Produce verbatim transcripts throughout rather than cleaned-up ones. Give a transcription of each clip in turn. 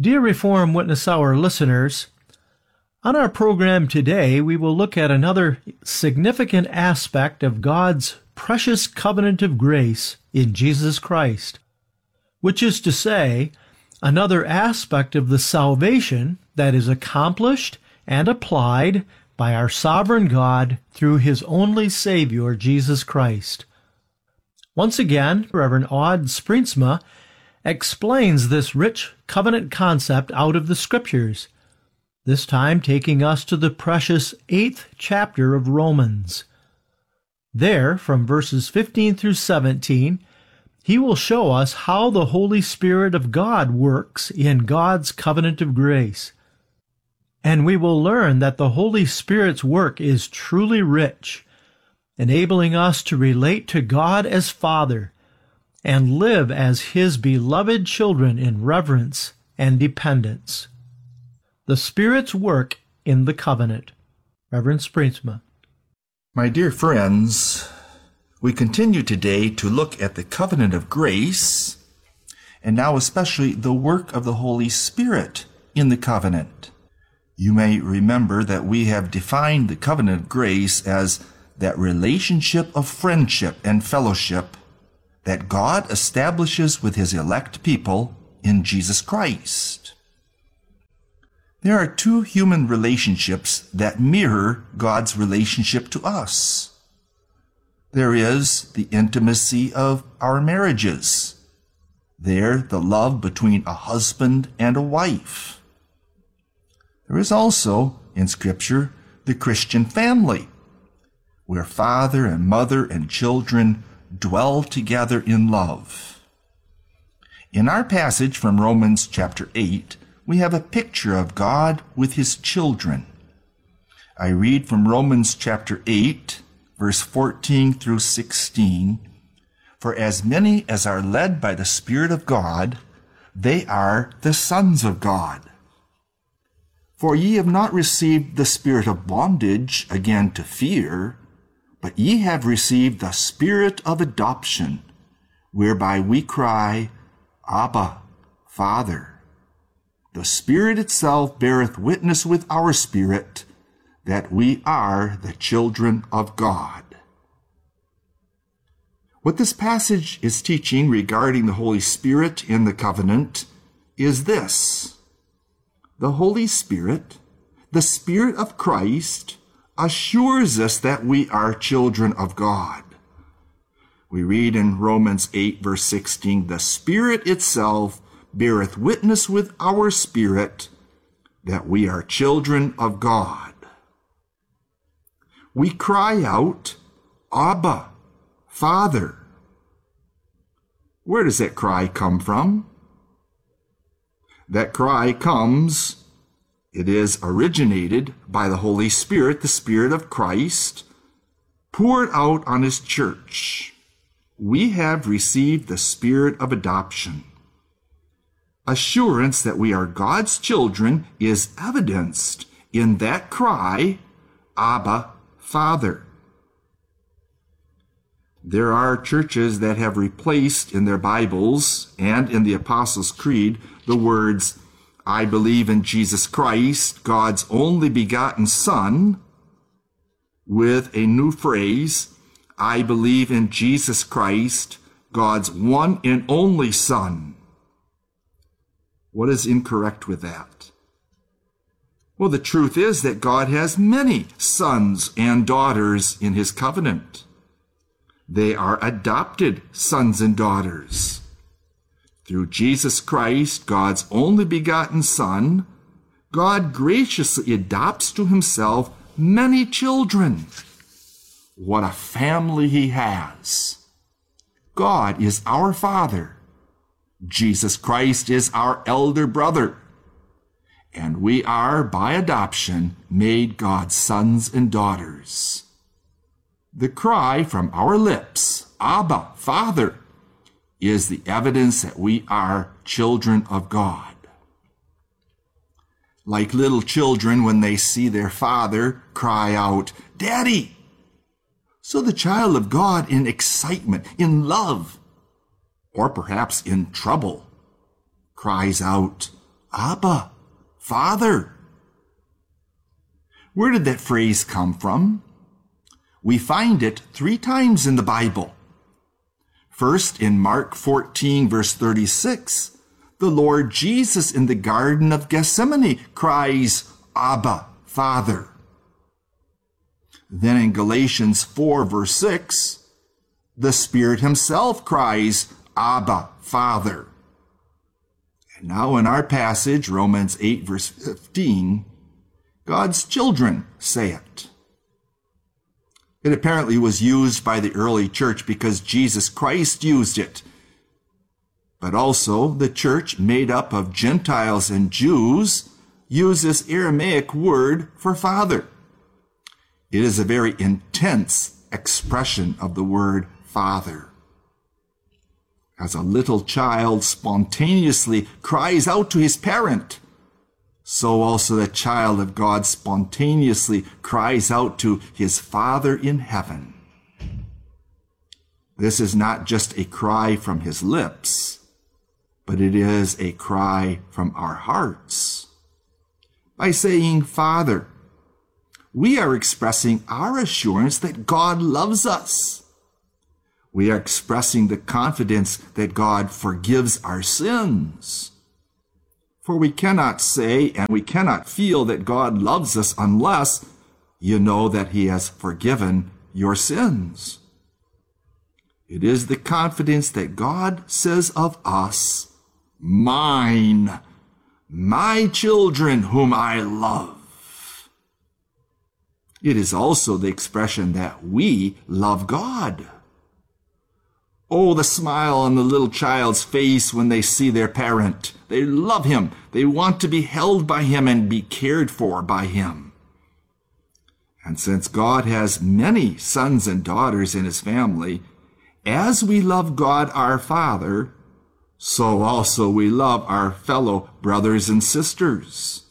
Dear Reformed Witness Hour listeners, on our program today, we will look at another significant aspect of God's precious covenant of grace in Jesus Christ, which is to say, another aspect of the salvation that is accomplished and applied by our sovereign God through His only Savior, Jesus Christ. Once again, Reverend Odd Springsma explains this rich covenant concept out of the Scriptures, this time taking us to the precious eighth chapter of Romans. There, from verses fifteen through seventeen, he will show us how the Holy Spirit of God works in God's covenant of grace. And we will learn that the Holy Spirit's work is truly rich, enabling us to relate to God as Father and live as His beloved children in reverence and dependence. The Spirit's work in the covenant. Reverend Springsma. My dear friends, we continue today to look at the covenant of grace, and now especially the work of the Holy Spirit in the covenant. You may remember that we have defined the covenant of grace as that relationship of friendship and fellowship that God establishes with His elect people in Jesus Christ. There are two human relationships that mirror God's relationship to us. There is the intimacy of our marriages. There, the love between a husband and a wife. There is also, in Scripture, the Christian family, where father and mother and children dwell together in love. In our passage from Romans chapter eight, we have a picture of God with His children. I read from Romans chapter eight, verse fourteen through sixteen, "For as many as are led by the Spirit of God, they are the sons of God. For ye have not received the spirit of bondage again to fear, but ye have received the Spirit of adoption, whereby we cry, Abba, Father. The Spirit itself beareth witness with our spirit that we are the children of God." What this passage is teaching regarding the Holy Spirit in the covenant is this: the Holy Spirit, the Spirit of Christ, assures us that we are children of God. We read in Romans eight, verse sixteen, "The Spirit itself beareth witness with our spirit that we are children of God." We cry out, Abba, Father. Where does that cry come from? That cry comes, it is originated by the Holy Spirit, the Spirit of Christ, poured out on His church. We have received the Spirit of adoption. Assurance that we are God's children is evidenced in that cry, Abba, Father. There are churches that have replaced in their Bibles and in the Apostles' Creed the words, "I believe in Jesus Christ, God's only begotten Son," with a new phrase, "I believe in Jesus Christ, God's one and only Son." What is incorrect with that? Well, the truth is that God has many sons and daughters in His covenant. They are adopted sons and daughters. Through Jesus Christ, God's only begotten Son, God graciously adopts to Himself many children. What a family He has. God is our Father. Jesus Christ is our elder brother. And we are, by adoption, made God's sons and daughters. The cry from our lips, Abba, Father, is the evidence that we are children of God. Like little children, when they see their father, cry out, "Daddy!" So the child of God, in excitement, in love, or perhaps in trouble, cries out, Abba, Father. Where did that phrase come from? We find it three times in the Bible. First, in Mark fourteen, verse thirty-six, the Lord Jesus in the Garden of Gethsemane cries, Abba, Father. Then in Galatians four, verse six, the Spirit himself cries, Abba, Father. And now in our passage, Romans eight, verse fifteen, God's children say it. It apparently was used by the early church because Jesus Christ used it. But also the church, made up of Gentiles and Jews, uses this Aramaic word for father. It is a very intense expression of the word father. As a little child spontaneously cries out to his parent, so also the child of God spontaneously cries out to his Father in heaven. This is not just a cry from his lips, but it is a cry from our hearts. By saying Father, we are expressing our assurance that God loves us. We are expressing the confidence that God forgives our sins. For we cannot say and we cannot feel that God loves us unless you know that he has forgiven your sins. It is the confidence that God says of us, mine, my children whom I love. It is also the expression that we love God. Oh, the smile on the little child's face when they see their parent. They love him. They want to be held by him and be cared for by him. And since God has many sons and daughters in his family, as we love God our Father, so also we love our fellow brothers and sisters.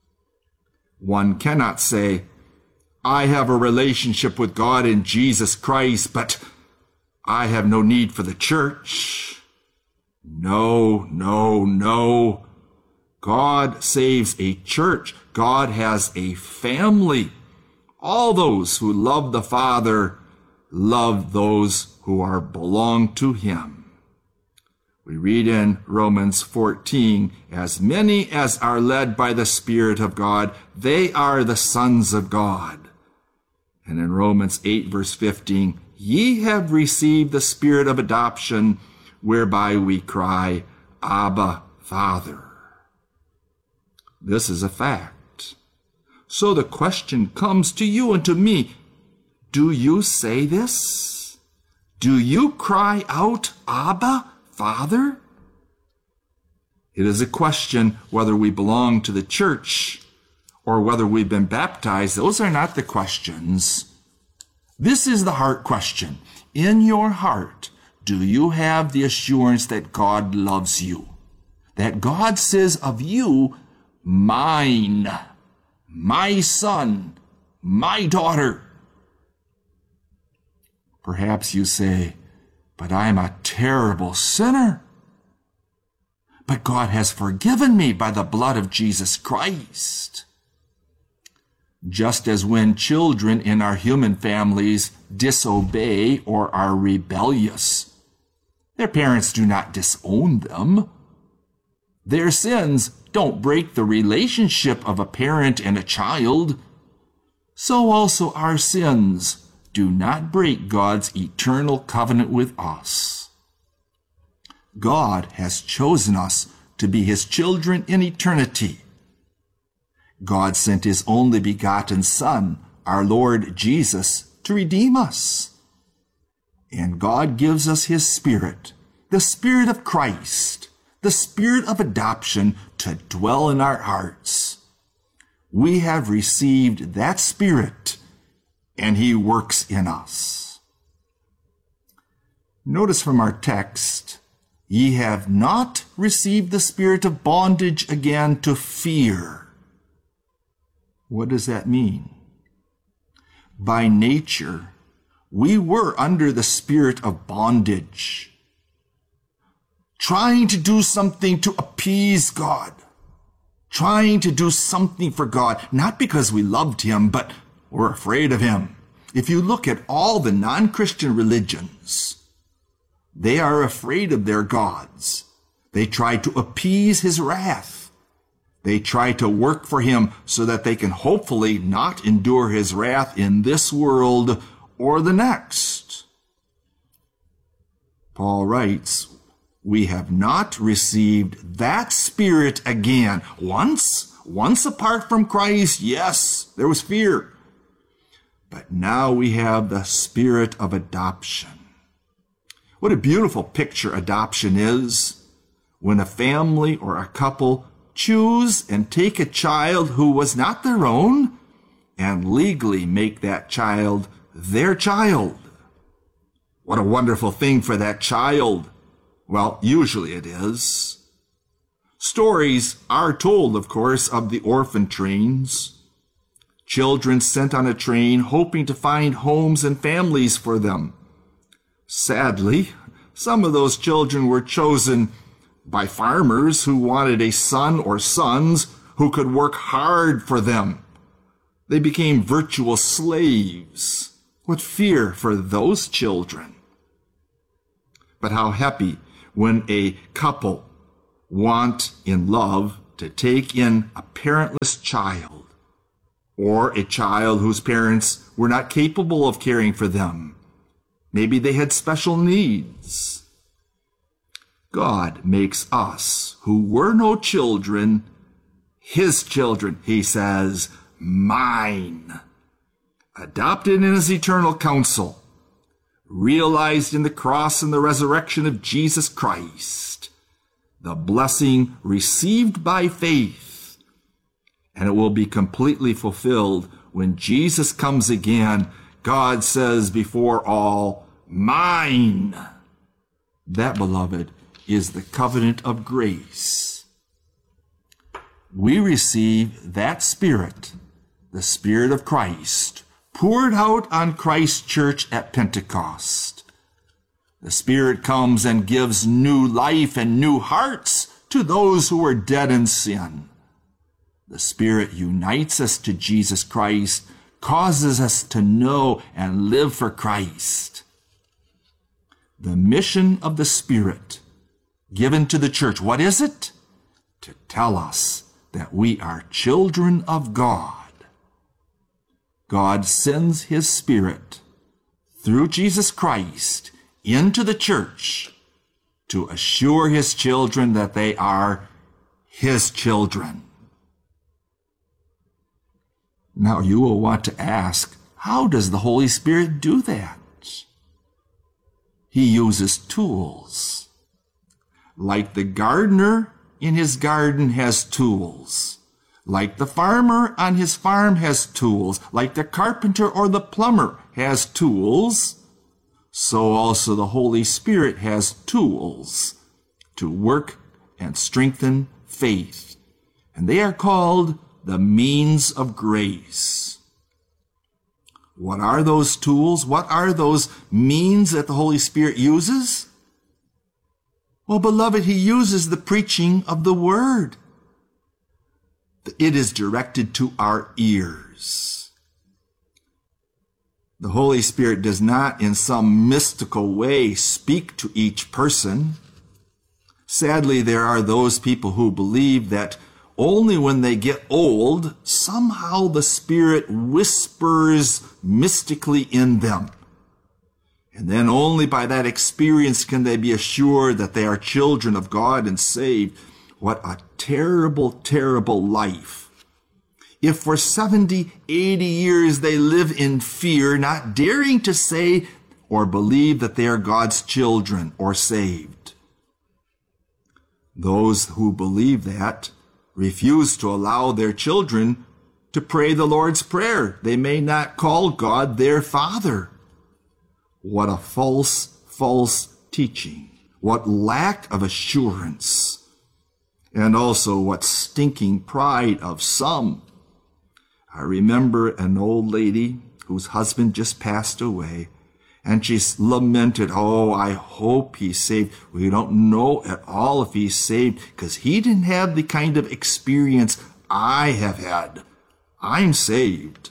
One cannot say, I have a relationship with God in Jesus Christ, but I have no need for the church. No, no, no. God saves a church. God has a family. All those who love the Father love those who are belong to him. We read in Romans fourteen, as many as are led by the Spirit of God, they are the sons of God. And in Romans eight, verse fifteen, ye have received the Spirit of adoption, whereby we cry, Abba, Father. This is a fact. So the question comes to you and to me, do you say this? Do you cry out, Abba, Father? It is a question whether we belong to the church or whether we've been baptized. Those are not the questions. This is the heart question. In your heart, do you have the assurance that God loves you? That God says of you, mine, my son, my daughter. Perhaps you say, but I'm a terrible sinner. But God has forgiven me by the blood of Jesus Christ. Just as when children in our human families disobey or are rebellious, their parents do not disown them. Their sins don't break the relationship of a parent and a child. So also our sins do not break God's eternal covenant with us. God has chosen us to be his children in eternity. God sent his only begotten Son, our Lord Jesus, to redeem us. And God gives us his Spirit, the Spirit of Christ, the Spirit of adoption to dwell in our hearts. We have received that Spirit, and he works in us. Notice from our text, ye have not received the spirit of bondage again to fear. What does that mean? By nature, we were under the spirit of bondage, trying to do something to appease God, trying to do something for God, not because we loved him, but we're afraid of him. If you look at all the non-Christian religions, they are afraid of their gods. They try to appease his wrath. They try to work for him so that they can hopefully not endure his wrath in this world or the next. Paul writes, we have not received that spirit again. Once, once apart from Christ, yes, there was fear. But now we have the spirit of adoption. What a beautiful picture adoption is. When a family or a couple choose and take a child who was not their own and legally make that child their child. What a wonderful thing for that child. Well, usually it is. Stories are told, of course, of the orphan trains. Children sent on a train hoping to find homes and families for them. Sadly, some of those children were chosen by farmers who wanted a son or sons who could work hard for them. They became virtual slaves. What fear for those children. But how happy when a couple want in love to take in a parentless child, or a child whose parents were not capable of caring for them. Maybe they had special needs. God makes us, who were no children, his children, he says, mine. Adopted in his eternal counsel, realized in the cross and the resurrection of Jesus Christ, the blessing received by faith, and it will be completely fulfilled when Jesus comes again. God says before all, mine. That, beloved, is the covenant of grace. We receive that Spirit, the Spirit of Christ, poured out on Christ's church at Pentecost. The Spirit comes and gives new life and new hearts to those who are dead in sin. The Spirit unites us to Jesus Christ, causes us to know and live for Christ. The mission of the Spirit given to the church, what is it? To tell us that we are children of God. God sends his Spirit through Jesus Christ into the church to assure his children that they are his children. Now you will want to ask, how does the Holy Spirit do that? He uses tools. Like the gardener in his garden has tools. Like the farmer on his farm has tools. Like the carpenter or the plumber has tools. So also the Holy Spirit has tools to work and strengthen faith. And they are called the means of grace. What are those tools? What are those means that the Holy Spirit uses? Well, beloved, he uses the preaching of the Word. It is directed to our ears. The Holy Spirit does not in some mystical way speak to each person. Sadly, there are those people who believe that only when they get old, somehow the Spirit whispers mystically in them. And then only by that experience can they be assured that they are children of God and saved. What a terrible, terrible life. If for seventy, eighty years they live in fear, not daring to say or believe that they are God's children or saved. Those who believe that refuse to allow their children to pray the Lord's Prayer. They may not call God their Father. What a false, false teaching. What lack of assurance. And also what stinking pride of some. I remember an old lady whose husband just passed away, And she's lamented, oh, I hope he's saved. We don't know at all if he's saved because he didn't have the kind of experience I have had. I'm saved.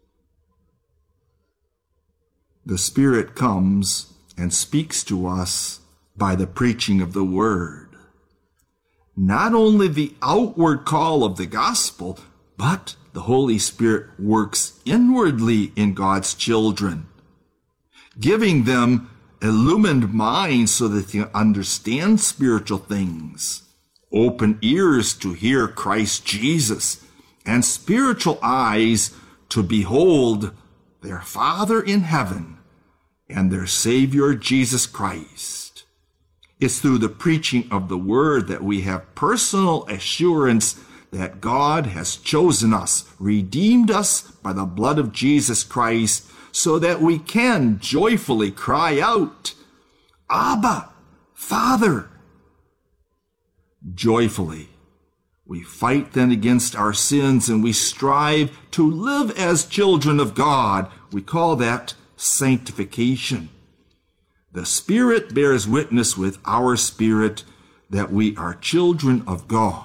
The Spirit comes and speaks to us by the preaching of the Word. Not only the outward call of the gospel, but the Holy Spirit works inwardly in God's children, giving them illumined minds so that they understand spiritual things, open ears to hear Christ Jesus, and spiritual eyes to behold their Father in heaven and their Savior Jesus Christ. It's through the preaching of the Word that we have personal assurance that God has chosen us, redeemed us by the blood of Jesus Christ, so that we can joyfully cry out, Abba, Father. Joyfully, we fight then against our sins and we strive to live as children of God. We call that sanctification. The Spirit bears witness with our spirit that we are children of God.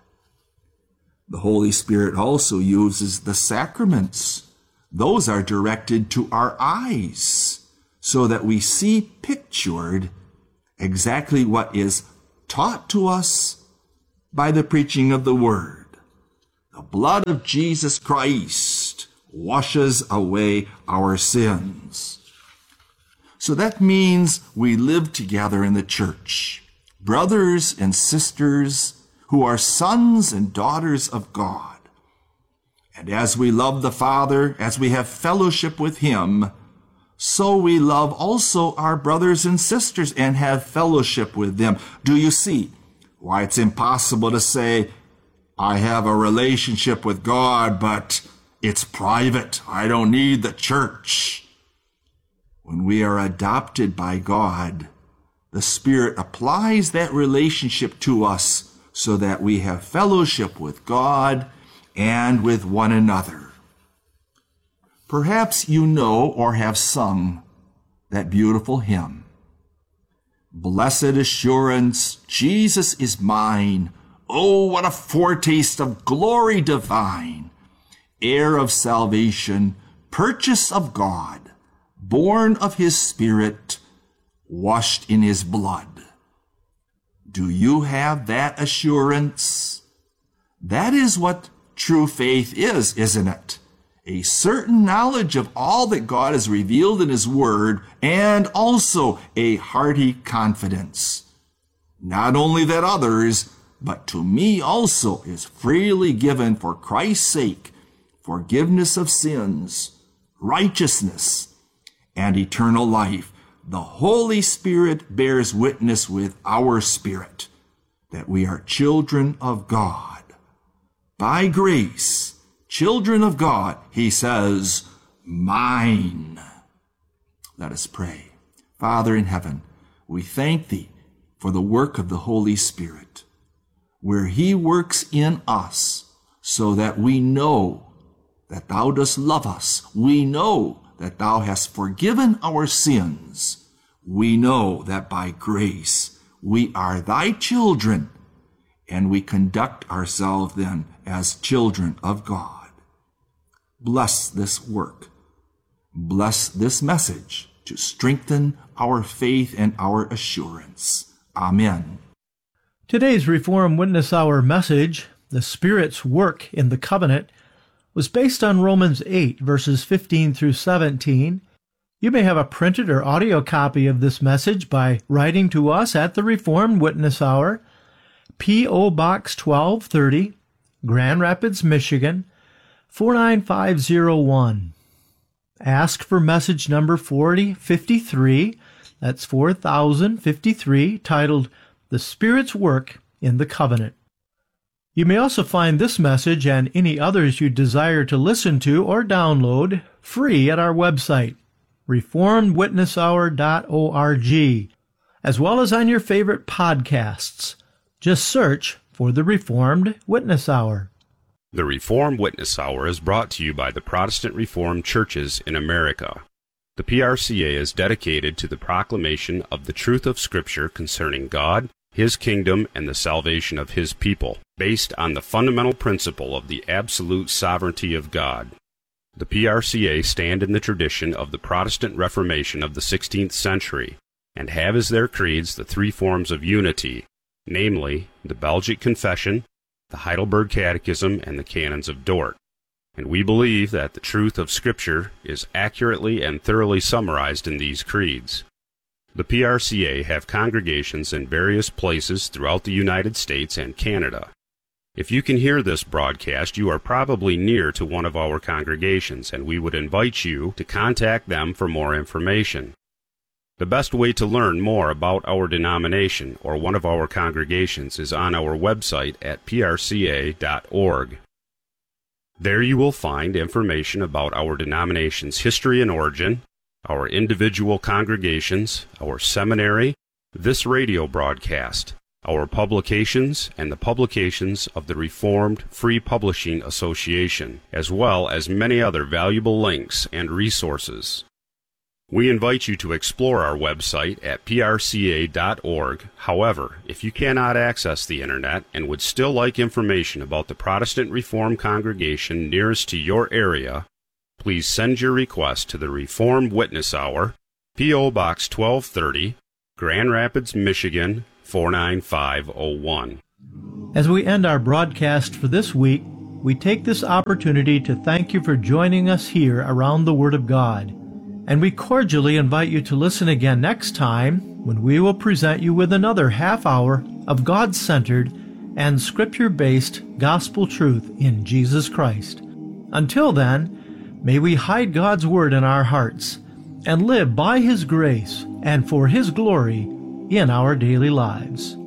The Holy Spirit also uses the sacraments. Those are directed to our eyes so that we see pictured exactly what is taught to us by the preaching of the Word. The blood of Jesus Christ washes away our sins. So that means we live together in the church, brothers and sisters who are sons and daughters of God. And as we love the Father, as we have fellowship with Him, so we love also our brothers and sisters and have fellowship with them. Do you see why it's impossible to say, I have a relationship with God, but it's private. I don't need the church. When we are adopted by God, the Spirit applies that relationship to us so that we have fellowship with God and with one another. Perhaps you know or have sung that beautiful hymn. Blessed assurance, Jesus is mine. Oh, what a foretaste of glory divine. Heir of salvation, purchase of God, born of His Spirit, washed in His blood. Do you have that assurance? That is what true faith is, isn't it? A certain knowledge of all that God has revealed in His Word, and also a hearty confidence. Not only that others, but to me also is freely given for Christ's sake, forgiveness of sins, righteousness, and eternal life. The Holy Spirit bears witness with our spirit that we are children of God. By grace, children of God, He says, mine. Let us pray. Father in heaven, we thank Thee for the work of the Holy Spirit, where He works in us so that we know that Thou dost love us. We know that Thou hast forgiven our sins. We know that by grace we are Thy children, and we conduct ourselves then as children of God. Bless this work. Bless this message to strengthen our faith and our assurance. Amen. Today's Reformed Witness Hour message, The Spirit's Work in the Covenant, was based on Romans eight, verses fifteen through seventeen. You may have a printed or audio copy of this message by writing to us at the Reformed Witness Hour, P O. Box twelve thirty, Grand Rapids, Michigan, four nine five zero one. Ask for message number forty fifty-three, that's four thousand fifty-three, titled The Spirit's Work in the Covenant. You may also find this message and any others you desire to listen to or download free at our website, reformed witness hour dot org, as well as on your favorite podcasts. Just search for the Reformed Witness Hour. The Reformed Witness Hour is brought to you by the Protestant Reformed Churches in America. The P R C A is dedicated to the proclamation of the truth of Scripture concerning God, His kingdom, and the salvation of His people, based on the fundamental principle of the absolute sovereignty of God. The P R C A stand in the tradition of the Protestant Reformation of the sixteenth century, and have as their creeds the three forms of unity, namely, the Belgic Confession, the Heidelberg Catechism, and the Canons of Dort. And we believe that the truth of Scripture is accurately and thoroughly summarized in these creeds. The P R C A have congregations in various places throughout the United States and Canada. If you can hear this broadcast, you are probably near to one of our congregations, and we would invite you to contact them for more information. The best way to learn more about our denomination or one of our congregations is on our website at p r c a dot org. There you will find information about our denomination's history and origin, our individual congregations, our seminary, this radio broadcast, our publications, and the publications of the Reformed Free Publishing Association, as well as many other valuable links and resources. We invite you to explore our website at p r c a dot org. However, if you cannot access the Internet and would still like information about the Protestant Reformed congregation nearest to your area, please send your request to the Reformed Witness Hour, P O Box twelve thirty, Grand Rapids, Michigan, four nine five zero one. As we end our broadcast for this week, we take this opportunity to thank you for joining us here around the Word of God. And we cordially invite you to listen again next time when we will present you with another half hour of God-centered and Scripture-based gospel truth in Jesus Christ. Until then, may we hide God's Word in our hearts and live by His grace and for His glory in our daily lives.